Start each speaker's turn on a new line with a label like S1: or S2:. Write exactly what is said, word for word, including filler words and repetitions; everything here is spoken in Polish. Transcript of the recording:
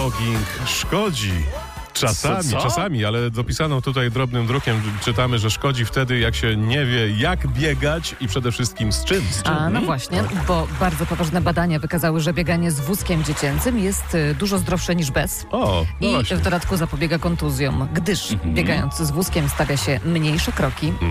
S1: jogging szkodzi. Czasami,
S2: Co, co?
S1: czasami, ale dopisaną tutaj drobnym drukiem czytamy, że szkodzi wtedy, jak się nie wie, jak biegać i przede wszystkim z czym. Z czym.
S3: A no właśnie, bo bardzo poważne badania wykazały, że bieganie z wózkiem dziecięcym jest y, dużo zdrowsze niż bez.
S1: O, no
S3: I
S1: właśnie.
S3: w dodatku zapobiega kontuzjom, gdyż biegając z wózkiem stawia się mniejsze kroki,